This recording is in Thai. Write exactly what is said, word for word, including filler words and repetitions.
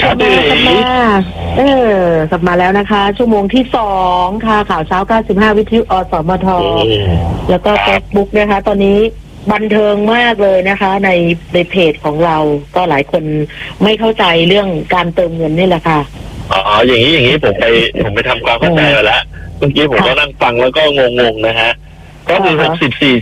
กลับมากลับมาเออกลับมาแล้วนะคะ ชั่วโมงที่สองค่ะข่าวเช้าเก้าสิบห้าวิทยุอสมทแล้วก็ Facebook นะคะ ตอนนี้บันเทิงมากเลยนะคะ ในในเพจของเราก็หลายคนไม่เข้าใจเรื่องการเติมเงินนี่แหละค่ะอ๋ออย่างนี้อย่างนี้ผมไปผมไปทำความเข้าใจมาแล้วเมื่อกี้ผมก็นั่งฟังแล้วก็งงๆนะฮะก็คือหกสิบสี่